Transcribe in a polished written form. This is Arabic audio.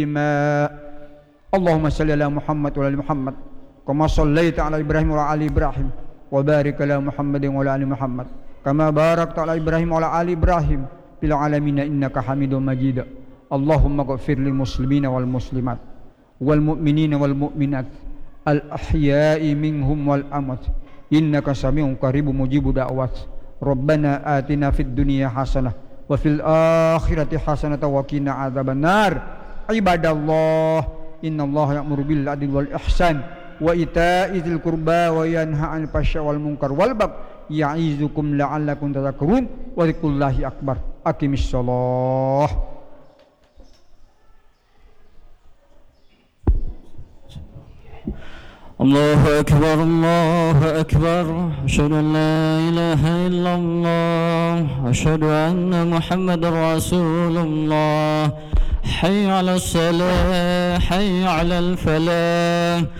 اللهم صل على محمد وعلى ال محمد كما صليت على ابراهيم وعلى ال ابراهيم وبارك على محمد وعلى ال محمد كما باركت على ابراهيم وعلى ال ابراهيم في العالمين انك حميد مجيد. اللهم اغفر للمسلمين والمسلمات والمؤمنين والمؤمنات الاحياء منهم والاموات انك سميع قريب مجيب دعوات. ربنا آتنا في الدنيا حسنة وفي الآخرة حسنة وقنا عذاب النار. عباد الله إن الله يأمر بالعدل والإحسان وإيتاء ذي القربى وينهى عن الفحشاء والمنكر والبغي يعظكم لعلكم تذكرون وذكر الله أكبر. أقم الصلاة. الله أكبر الله أكبر. أشهد أن لا إله إلا الله أشهد أن محمد رسول الله. حي على الصلاة حي على الفلاح